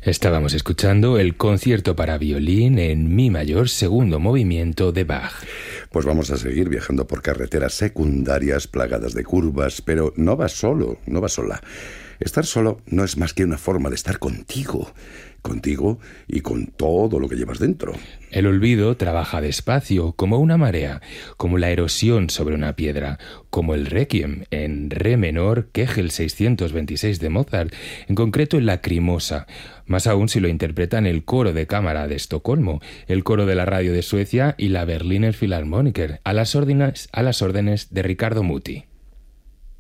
Estábamos escuchando el concierto para violín en mi mayor segundo movimiento de Bach. Pues vamos a seguir viajando por carreteras secundarias plagadas de curvas, pero no vas solo, no vas sola. Estar solo no es más que una forma de estar contigo y con todo lo que llevas dentro. El olvido trabaja despacio, como una marea, como la erosión sobre una piedra, como el Requiem en re menor, Kegel 626 de Mozart, en concreto el Lacrimosa, más aún si lo interpretan el coro de cámara de Estocolmo, el coro de la radio de Suecia y la Berliner Philharmoniker, a las órdenes de Ricardo Muti.